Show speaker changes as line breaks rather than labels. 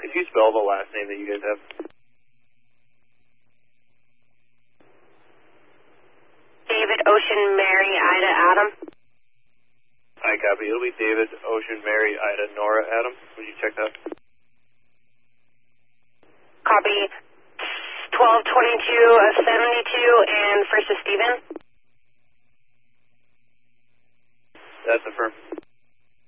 Could you spell the last name that you guys have?
David, Ocean, Mary, Ida, Adam.
I copy. It'll be David, Ocean, Mary, Ida, Nora, Adam. Would you check that?
Copy. 1222 72 and first is Steven.
That's affirmed.